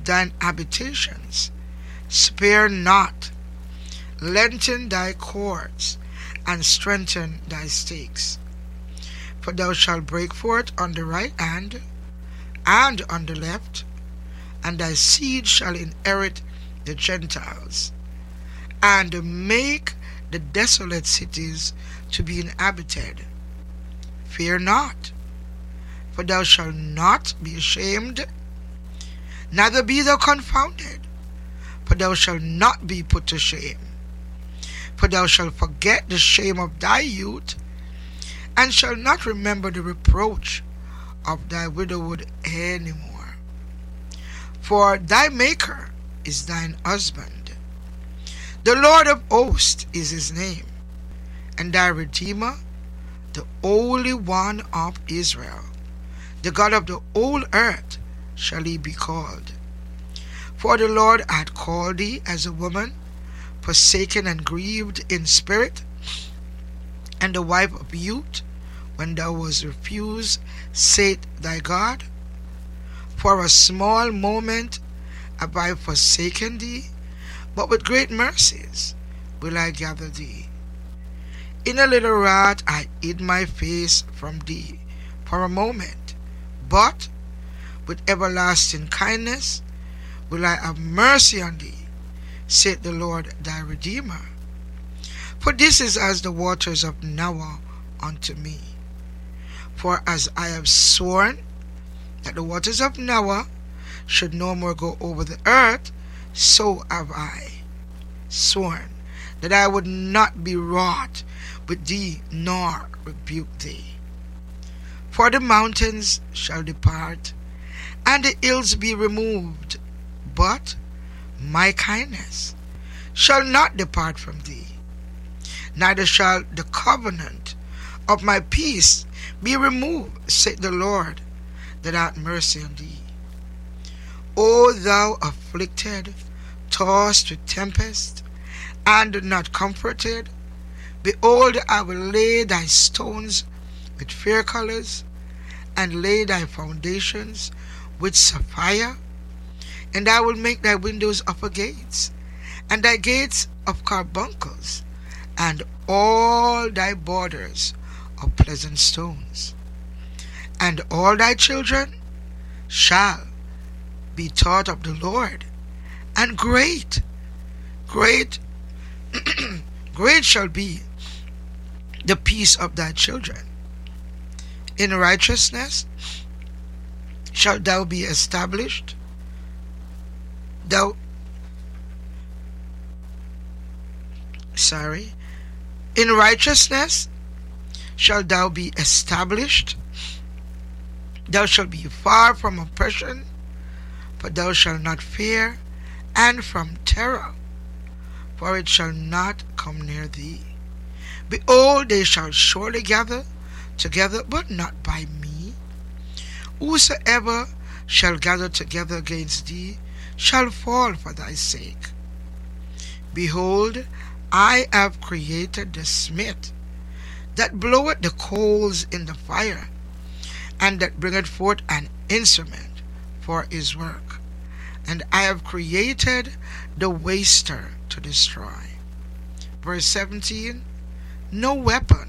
thine habitations. Spare not. Lengthen thy cords, and strengthen thy stakes. For thou shalt break forth on the right hand, and on the left, and thy seed shall inherit the Gentiles, and make the desolate cities to be inhabited. Fear not, for thou shalt not be ashamed, neither be thou confounded, for thou shalt not be put to shame. For thou shalt forget the shame of thy youth, and shalt not remember the reproach of thy widowhood any more. For thy Maker is thine husband. The Lord of hosts is his name, and thy Redeemer, the Holy One of Israel. The God of the whole earth shall he be called. For the Lord hath called thee as a woman, forsaken and grieved in spirit, and the wife of youth, when thou wast refused, saith thy God. For a small moment have I forsaken thee, but with great mercies will I gather thee. In a little wrath I hid my face from thee for a moment, but with everlasting kindness will I have mercy on thee, saith the Lord thy Redeemer. For this is as the waters of Noah unto me. For as I have sworn that the waters of Noah should no more go over the earth, so have I sworn that I would not be wroth with thee, nor rebuke thee. For the mountains shall depart, and the hills be removed, but my kindness shall not depart from thee, neither shall the covenant of my peace be removed, saith the Lord that hath mercy on thee. O thou afflicted, tossed with tempest, and not comforted, behold, I will lay thy stones with fair colors, and lay thy foundations with sapphire, and I will make thy windows upper gates, and thy gates of carbuncles, and all thy borders of pleasant stones. And all thy children shall be taught of the Lord, and great shall be the peace of thy children. In righteousness shalt thou be established. In righteousness shalt thou be established. Thou shalt be far from oppression, for thou shalt not fear, and from terror, for it shall not come near thee. Behold, they shall surely gather together, but not by me. Whosoever shall gather together against thee shall fall for thy sake. Behold, I have created the smith, that bloweth the coals in the fire, and that bringeth forth an instrument for his work. And I have created the waster to destroy. Verse 17, no weapon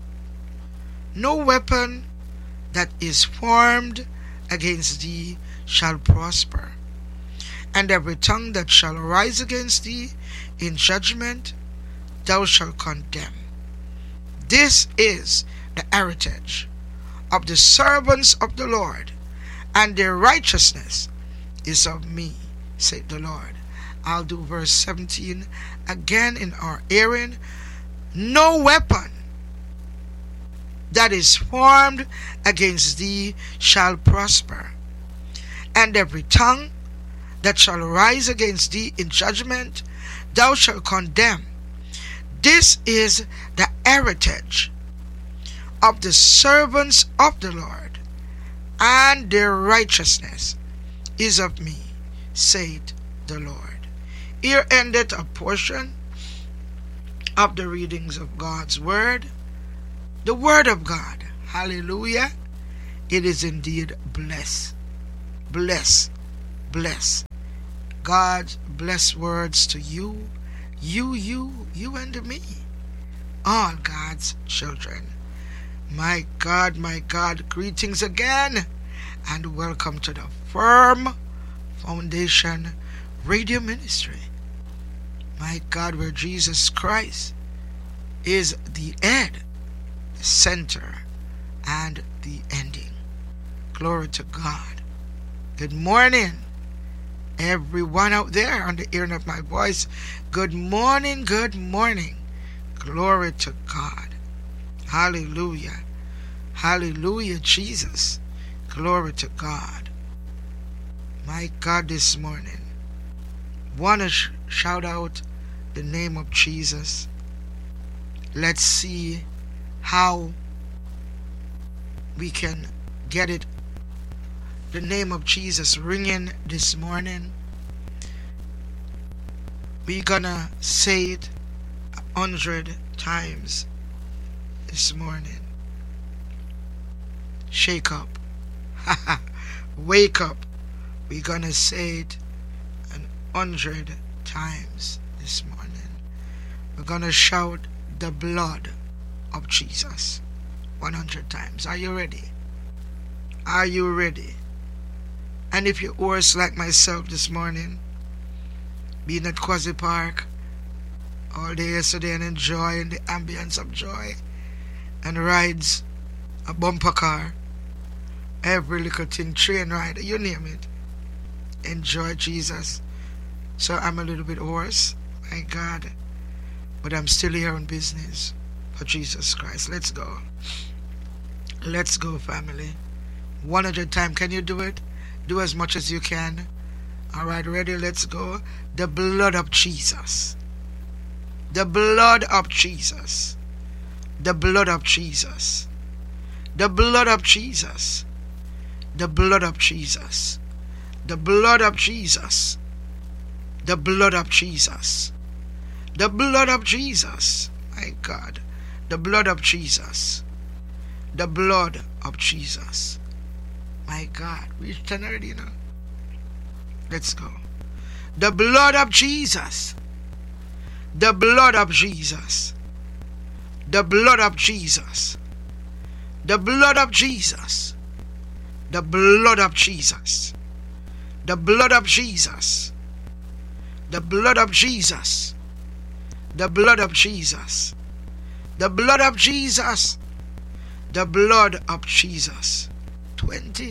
that is formed against thee shall prosper, and every tongue that shall rise against thee in judgment thou shalt condemn. This is the heritage of the servants of the Lord, and their righteousness is of me, saith the Lord. I'll do verse 17 again in our hearing. No weapon that is formed against thee shall prosper, and every tongue that shall rise against thee in judgment thou shalt condemn. This is the heritage of the servants of the Lord, and their righteousness is of me, saith the Lord. Here endeth a portion of the readings of God's word, the word of God. Hallelujah. It is indeed blessed. God's blessed words to you, you and me, all God's children. My God, greetings again, and welcome to the Firm Foundation Radio Ministry. My God, where Jesus Christ is the head, the center, and the ending. Glory to God. Good morning, everyone out there on the hearing of my voice. Good morning, good morning. Glory to God. Hallelujah. Hallelujah, Jesus. Glory to God. My God, this morning, want to shout out the name of Jesus. Let's see how we can get it, the name of Jesus, ringing this morning. We're gonna say it 100 times this morning. Shake up. Wake up. We're gonna say it 100 times this morning. We're gonna shout the blood of Jesus 100 times. Are you ready? Are you ready? And if you're hoarse like myself this morning, being at Quasi Park all day yesterday and enjoying the ambience of joy and rides, a bumper car, every little thing, train ride, you name it, enjoy Jesus. So I'm a little bit hoarse, my God, but I'm still here on business for Jesus Christ. Let's go. Let's go, family. 100 times. Can you do it? Do as much as you can. Alright, ready? Let's go. The blood of Jesus. The blood of Jesus. The blood of Jesus. The blood of Jesus. The blood of Jesus. The blood of Jesus. The blood of Jesus. The blood of Jesus. My God. The blood of Jesus. The blood of Jesus. My God. We're 10 already now. Let's go. The blood of Jesus. The blood of Jesus. The blood of Jesus. The blood of Jesus. The blood of Jesus. The blood of Jesus. The blood of Jesus. The blood of Jesus. The blood of Jesus. The blood of Jesus. 20.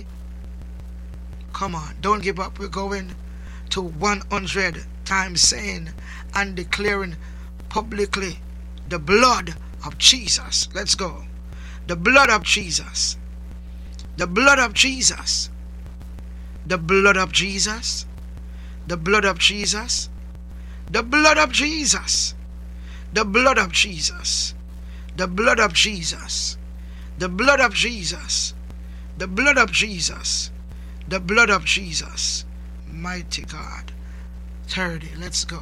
Come on, don't give up. We're going to 100 times saying and declaring publicly the blood of Jesus. Let's go. The blood of Jesus. The blood of Jesus. The blood of Jesus. The blood of Jesus. The blood of Jesus. The blood of Jesus. The blood of Jesus. The blood of Jesus. The blood of Jesus. The blood of Jesus. Mighty God. 30. Let's go.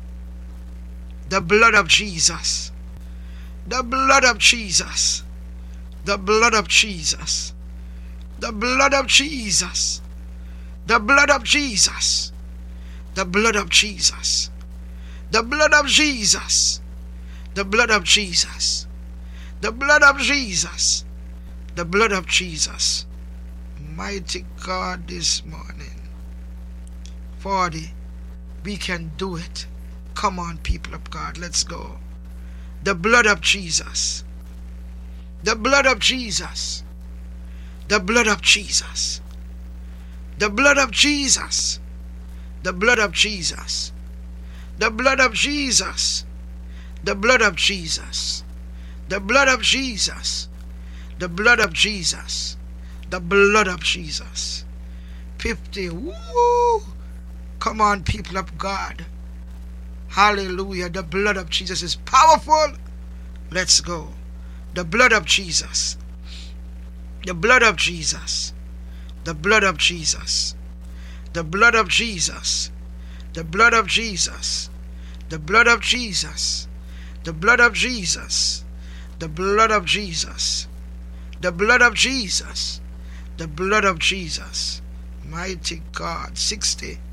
The blood of Jesus. The blood of Jesus. The blood of Jesus. The blood of Jesus. The blood of Jesus. The blood of Jesus. The blood of Jesus. The blood of Jesus. The blood of Jesus. The blood of Jesus. Mighty God, this morning. 40. We can do it. Come on, people of God, let's go. The blood of Jesus. The blood of Jesus. The blood of Jesus. The blood of Jesus. The blood of Jesus. The blood of Jesus. The blood of Jesus. The blood of Jesus. The blood of Jesus. The blood of Jesus. 50. Woo! Come on, people of God. Hallelujah. The blood of Jesus is powerful. Let's go. The blood of Jesus. The blood of Jesus. The blood of Jesus. The blood of Jesus. The blood of Jesus. The blood of Jesus. The blood of Jesus. The blood of Jesus. The blood of Jesus. The blood of Jesus. Mighty God. 60.